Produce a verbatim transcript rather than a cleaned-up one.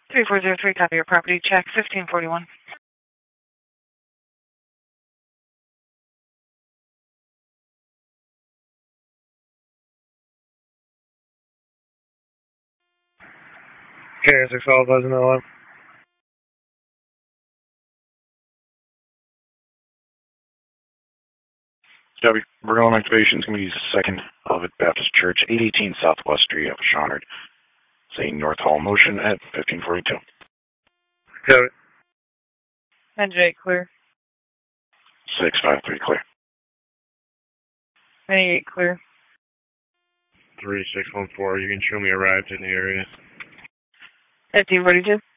three four zero three, copy your property check, fifteen forty-one. Carrier six five thousand one. Copy. We're going activation. It's going to be Second Olivet Baptist Church, eight eighteen Southwest Street of Shawnered. Saying North Hall motion at fifteen forty-two. Copy. ninety-eight clear. six five three clear. ninety-eight clear. three six one four, you can show me arrived in the area. fifteen forty-two.